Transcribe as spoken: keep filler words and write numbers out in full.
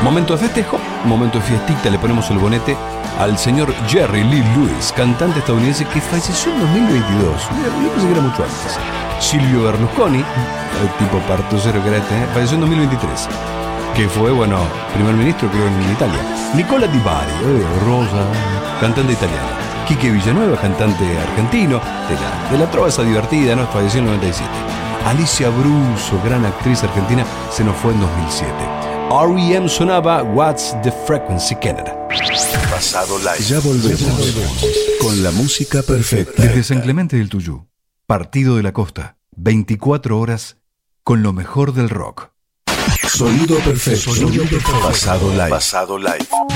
Momento de festejo, momento de fiestita, le ponemos el bonete al señor Jerry Lee Lewis, cantante estadounidense que falleció en dos mil veintidós. Yo pensé que era mucho antes. Silvio Berlusconi, el tipo partucero que era este, ¿eh? falleció en dos mil veintitrés. Que fue, bueno, primer ministro creo en Italia. Nicola Di Bari, eh, Rosa, cantante italiana. Quique Villanueva, cantante argentino, de la, de la trova esa divertida, ¿no? Falleció en el noventa y siete. Alicia Bruso, gran actriz argentina, se nos fue en dos mil siete. R E M sonaba What's the Frequency Canada. Pasado Live. Ya volvemos, ya volvemos con la música perfecta. Desde San Clemente del Tuyú, Partido de la Costa, veinticuatro horas con lo mejor del rock. Sonido perfecto. Sonido perfecto. Pasado Live. Pasado Live.